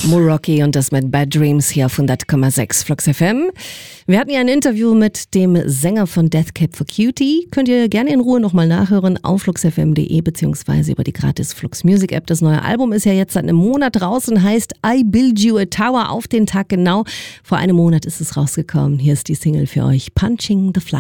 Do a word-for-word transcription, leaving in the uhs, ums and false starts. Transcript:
Moroki und das mit Bad Dreams hier auf hundert Komma sechs Flux F M. Wir hatten ja ein Interview mit dem Sänger von Death Cab for Cutie. Könnt ihr gerne in Ruhe nochmal nachhören auf fluxfm punkt de beziehungsweise über die gratis Flux Music App. Das neue Album ist ja jetzt seit einem Monat draußen, heißt I Build You a Tower, auf den Tag genau. Vor einem Monat ist es rausgekommen. Hier ist die Single für euch, Punching the Fly.